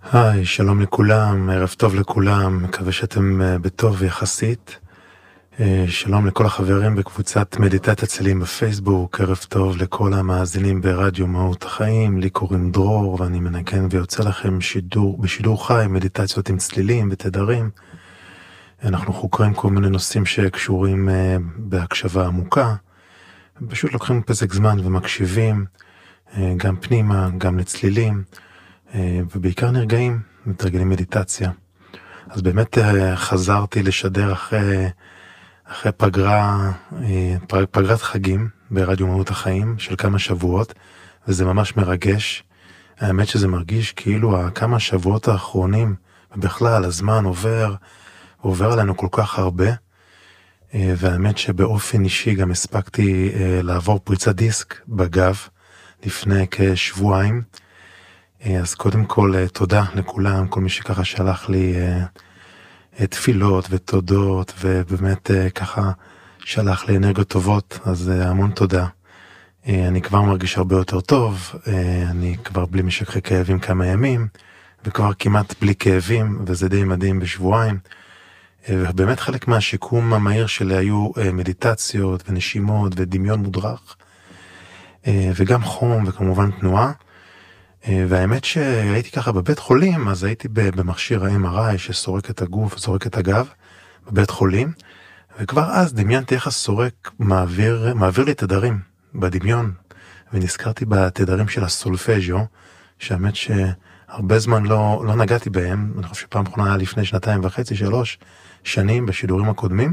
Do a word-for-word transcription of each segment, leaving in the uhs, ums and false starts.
היי, שלום לכולם, ערב טוב לכולם, מקווה שאתם אה, בטוב יחסית. אה, שלום לכל החברים בקבוצת מדיטת הצלים בפייסבוק, ערב טוב לכל המאזינים ברדיו מהות החיים, לי קוראים דרור ואני מנגן ויוצא לכם שידור, בשידור חי, מדיטציות עם צלילים ותדרים. אנחנו חוקרים כל מיני נושאים שקשורים אה, בהקשבה עמוקה, פשוט לוקחים פסק זמן ומקשיבים, אה, גם פנימה, גם לצלילים. ובעיקר נרגעים, מתרגלים מדיטציה. אז באמת חזרתי לשדר אחרי, אחרי פגרה, פגרת חגים ברדיו מהות החיים של כמה שבועות, וזה ממש מרגש. האמת שזה מרגיש כאילו כמה שבועות האחרונים, ובכלל הזמן עובר, עובר עלינו כל כך הרבה, והאמת שבאופן אישי גם הספקתי לעבור פריצת דיסק בגב לפני כשבועיים, אז קודם כל תודה לכולם, כל מי שככה שלח לי תפילות ותודות, ובאמת ככה שלח לי אנרגיות טובות, אז המון תודה. אני כבר מרגיש הרבה יותר טוב, אני כבר בלי משככי כאבים כמה ימים, וכבר כמעט בלי כאבים, וזה די מדהים בשבועיים. ובאמת חלק מהשיקום המהיר שלי היו מדיטציות ונשימות ודמיון מודרך, וגם חום וכמובן תנועה. והאמת שהייתי ככה בבית חולים, אז הייתי במכשיר ה-אם אר איי שסורק את הגוף וסורק את הגב בבית חולים, וכבר אז דמיינתי איך הסורק מעביר, מעביר לי תדרים בדמיון, ונזכרתי בתדרים של הסולפז'ו, שהאמת שהרבה זמן לא, לא נגעתי בהם. אני חושב שפעם אחרונה היה לפני שנתיים וחצי, שלוש שנים בשידורים הקודמים,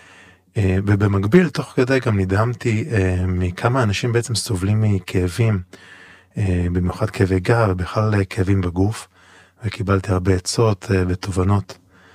ובמקביל תוך כדי גם נדהמתי מכמה אנשים בעצם סובלים מכאבים, במיוחד כאבי גב ובכלל כאבים בגוף, וקיבלתי הרבה עצות ותובנות,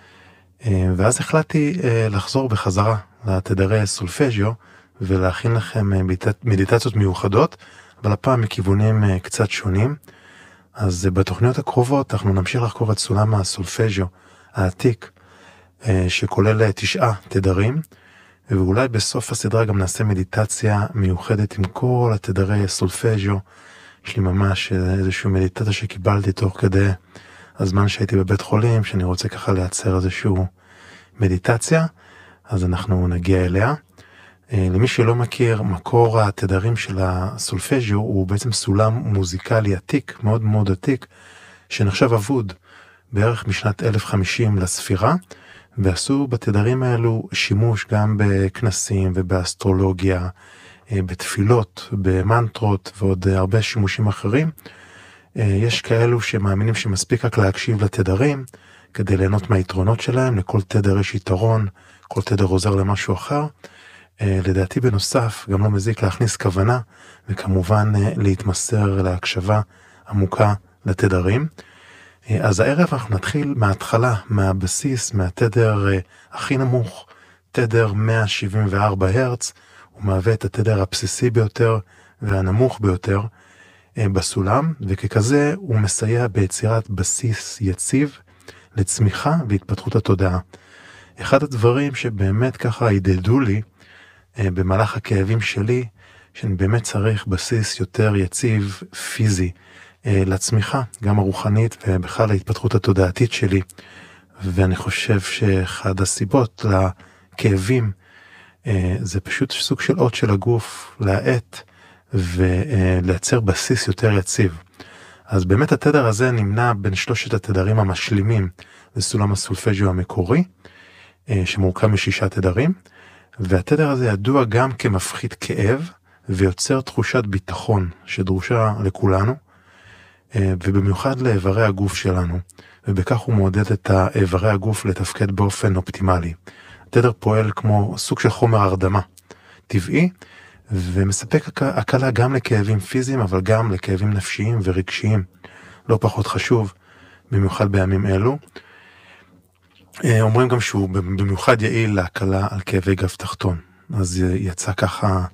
ואז החלטתי לחזור בחזרה לתדרי סולפז'ו ולהכין לכם מדיטציות מיוחדות, אבל הפעם מכיוונים קצת שונים. אז בתוכניות הקרובות אנחנו נמשיך לחקור את סולם הסולפז'ו העתיק, שכולל תשעה תדרים, ואולי בסוף הסדרה גם נעשה מדיטציה מיוחדת עם כל התדרי סולפז'ו. יש לי ממש איזושהי מדיטציה שקיבלתי תוך כדי הזמן שהייתי בבית חולים, שאני רוצה ככה לייצר איזושהי מדיטציה, אז אנחנו נגיע אליה. למי שלא מכיר, מקור התדרים של הסולפז'ו הוא בעצם סולם מוזיקלי עתיק, מאוד מאוד עתיק, שנחשב אבוד בערך משנת אלף וחמישים לספירה, ועשו בתדרים האלו שימוש גם בכנסים ובאסטרולוגיה, בתפילות, במנטרות ועוד הרבה שימושים אחרים. יש כאלו שמאמינים שמספיק רק להקשיב לתדרים כדי ליהנות מהיתרונות שלהם. לכל תדר יש יתרון, כל תדר עוזר למשהו אחר. לדעתי בנוסף גם לא מזיק להכניס כוונה, וכמובן להתמסר להקשבה עמוקה לתדרים. אז הערב אנחנו נתחיל מההתחלה, מהבסיס, מהתדר הכי נמוך, תדר מאה שבעים וארבע הרץ. הוא מהווה את התדר הבסיסי ביותר והנמוך ביותר בסולם, וככזה הוא מסייע ביצירת בסיס יציב לצמיחה והתפתחות התודעה. אחד הדברים שבאמת ככה הידדו לי במהלך הכאבים שלי, שאני באמת צריך בסיס יותר יציב פיזי לצמיחה, גם הרוחנית ובכלל להתפתחות התודעתית שלי. ואני חושב שאחד הסיבות לכאבים זה פשוט סוג של אות של הגוף להאט ולייצר בסיס יותר יציב. אז באמת התדר הזה נמנה בין שלושת התדרים המשלימים לסולם הסולפז'ו המקורי, שמורכב משישה תדרים, והתדר הזה ידוע גם כמפחית כאב ויוצר תחושת ביטחון שדרושה לכולנו, ובמיוחד לאיברי הגוף שלנו, ובכך הוא מעודד את איברי הגוף לתפקד באופן אופטימלי. התדר פועל כמו סוג של חומר הרדמה טבעי, ומספק הקלה גם לכאבים פיזיים, אבל גם לכאבים נפשיים ורגשיים, לא פחות חשוב, במיוחד בימים אלו. אומרים גם שהוא במיוחד יעיל להקלה על כאבי גב תחתון. אז יצא ככה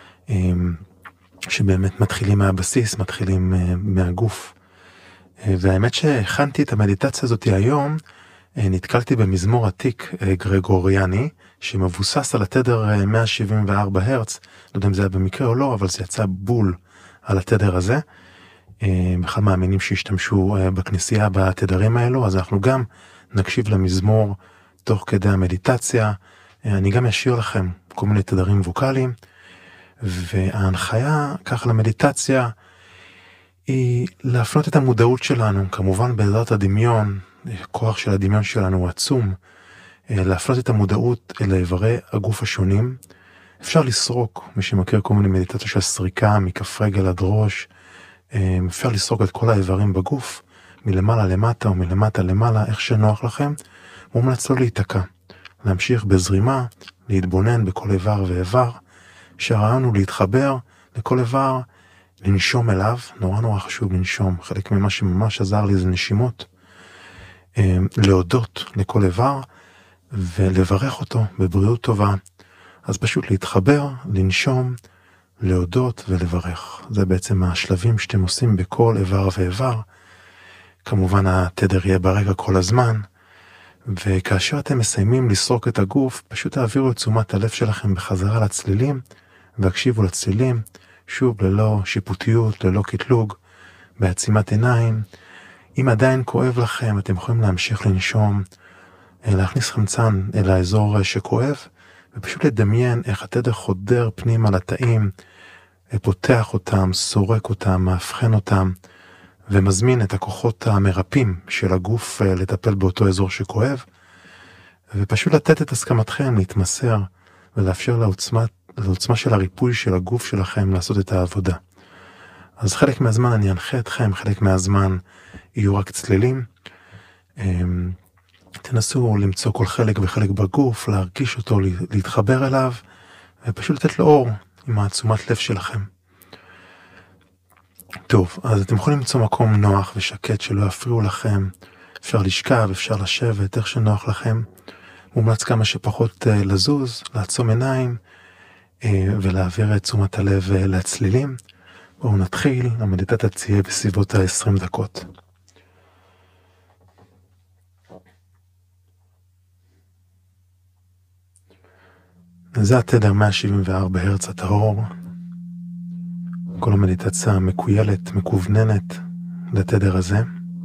שבאמת מתחילים מהבסיס, מתחילים מהגוף. והאמת שהכנתי את המדיטציה הזאת היום, נתקלתי במזמור עתיק גרגוריאני, שמבוסס על התדר מאה שבעים וארבע הרץ, לא יודע אם זה היה במקרה או לא, אבל זה יצא בול על התדר הזה. בכלל מאמינים שהשתמשו בכנסייה בתדרים האלו, אז אנחנו גם נקשיב למזמור תוך כדי המדיטציה. אני גם אשאיר לכם כל מיני תדרים ווקליים, וההנחיה ככה למדיטציה היא להפנות את המודעות שלנו, כמובן בעזרת הדמיון, הכוח של הדמיון שלנו הוא עצום, להפנות את המודעות אל איברי הגוף השונים. אפשר לסרוק, מי שמכיר כל מיני מדיטציה של סריקה, מכף רגל עד ראש, אפשר לסרוק את כל האיברים בגוף, מלמעלה למטה או מלמטה למעלה, איך שנוח לכם, מומלץ לא להיתקע, להמשיך בזרימה, להתבונן בכל איבר ואיבר, שהרעיון הוא להתחבר לכל איבר, לנשום אליו, נורא נורא חשוב לנשום, חלק ממה שממש עזר לי זה נשימות, להודות לכל איבר, ולברך אותו בבריאות טובה, אז פשוט להתחבר, לנשום, להודות ולברך. זה בעצם השלבים שאתם עושים בכל איבר ואיבר. כמובן התדר יהיה ברקע כל הזמן, וכאשר אתם מסיימים לסרוק את הגוף, פשוט תעבירו את תשומת הלב שלכם בחזרה לצלילים, והקשיבו לצלילים, שוב ללא שיפוטיות, ללא קטלוג, בעצימת עיניים. אם עדיין כואב לכם, אתם יכולים להמשיך לנשום, להכניס חמצן אל האזור שכואב, ופשוט לדמיין איך התדר חודר פנימה לתאים, פותח אותם, סורק אותם, מאבחן אותם, ומזמין את הכוחות המרפאים של הגוף לטפל באותו אזור שכואב, ופשוט לתת את הסכמתכם להתמסר, ולאפשר לעוצמה, לעוצמה של הריפוי של הגוף שלכם לעשות את העבודה. אז חלק מהזמן אני אנחה אתכם, חלק מהזמן יהיו רק צלילים, תנסו למצוא כל חלק וחלק בגוף, להרגיש אותו, להתחבר אליו, ופשוט לתת לו אור עם העצומת לב שלכם. טוב, אז אתם יכולים למצוא מקום נוח ושקט שלא יפריעו לכם, אפשר לשכב, אפשר לשבת, איך שנוח לכם. מומלץ כמה שפחות לזוז, לעצום עיניים, ולהעביר את תשומת הלב לצלילים. בואו נתחיל, המדיטציה תהיה בסביבות ה-עשרים דקות. זה התדר מאה שבעים וארבע הרץ הטהור. כל המדיטציה מקוילת, מקווננת לתדר הזה.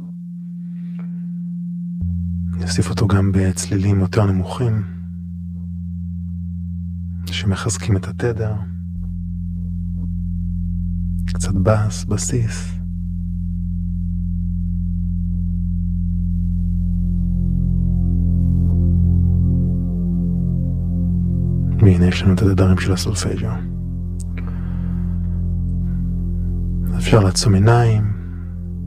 אני אוסיף אותו גם בצלילים יותר נמוכים, שמחזקים את התדר. קצת בס, בסיס. והנה יש לנו את התדרים של הסולפג'ו. אפשר לעצום עיניים,